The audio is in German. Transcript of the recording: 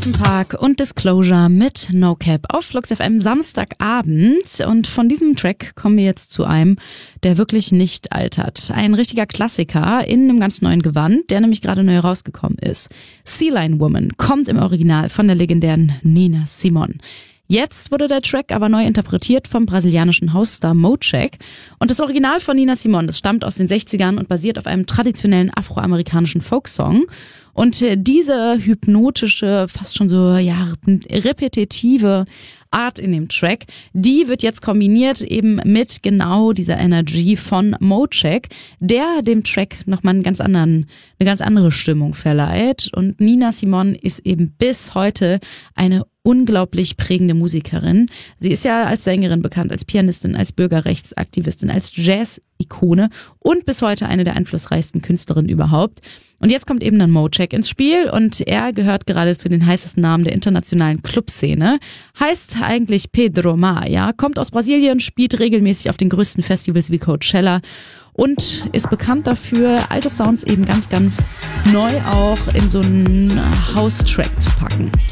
Anderson .Paak und Disclosure mit No Cap auf Flux FM Samstagabend. Und von diesem Track kommen wir jetzt zu einem, der wirklich nicht altert. Ein richtiger Klassiker in einem ganz neuen Gewand, der nämlich gerade neu rausgekommen ist. Sea Lion Woman kommt im Original von der legendären Nina Simone. Jetzt wurde der Track aber neu interpretiert vom brasilianischen Hausstar Mocheck. Und das Original von Nina Simone, das stammt aus den 60ern und basiert auf einem traditionellen afroamerikanischen Folksong. Und diese hypnotische, fast schon so repetitive Art in dem Track, die wird jetzt kombiniert eben mit genau dieser Energy von Mocheck, der dem Track nochmal eine ganz andere Stimmung verleiht. Und Nina Simone ist eben bis heute eine unglaublich prägende Musikerin. Sie ist ja als Sängerin bekannt, als Pianistin, als Bürgerrechtsaktivistin, als Jazz-Ikone und bis heute eine der einflussreichsten Künstlerinnen überhaupt. Und jetzt kommt eben dann Mocheck ins Spiel und er gehört gerade zu den heißesten Namen der internationalen Clubszene. Heißt eigentlich Pedro Mar, ja, kommt aus Brasilien, spielt regelmäßig auf den größten Festivals wie Coachella und ist bekannt dafür, alte Sounds eben ganz, ganz neu auch in so einen House-Track zu packen.